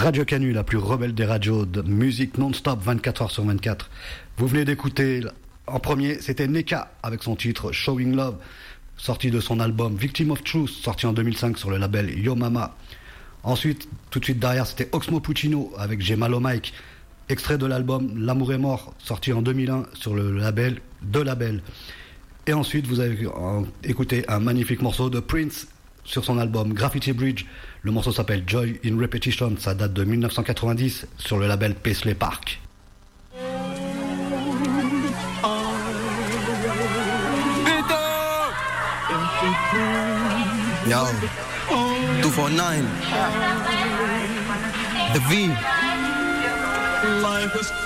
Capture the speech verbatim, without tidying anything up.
Radio Canu, la plus rebelle des radios de musique non-stop vingt-quatre heures sur vingt-quatre. Vous venez d'écouter, en premier, c'était Neka avec son titre Showing Love, sorti de son album Victim of Truth, sorti en deux mille cinq sur le label Yo Mama. Ensuite, tout de suite derrière, c'était Oxmo Puccino avec J'ai mal au Mike, extrait de l'album L'amour est mort, sorti en deux mille un sur le label De Label. Et ensuite, vous avez écouté un magnifique morceau de Prince sur son album Graffiti Bridge. Le morceau s'appelle Joy in Repetition, ça date de dix-neuf cent quatre-vingt-dix sur le label Paisley Park. Yo, two four nine, The V.